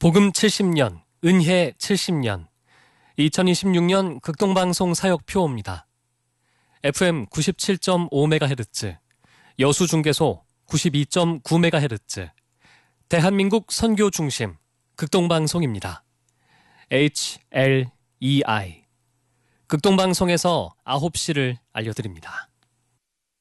복음 70년, 은혜 70년, 2026년 극동방송 사역표입니다. FM 97.5MHz, 여수중개소 92.9MHz, 대한민국 선교중심 극동방송입니다. HLEI, 극동방송에서 9시를 알려드립니다.